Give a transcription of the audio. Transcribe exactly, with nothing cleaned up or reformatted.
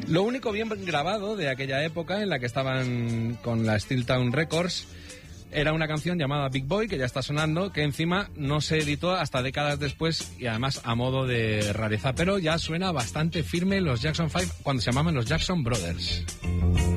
Lo único bien grabado de aquella época en la que estaban con la Steel Town Records era una canción llamada Big Boy, que ya está sonando, que encima no se editó hasta décadas después y además a modo de rareza, pero ya suena bastante firme los Jackson five cuando se llamaban los Jackson Brothers.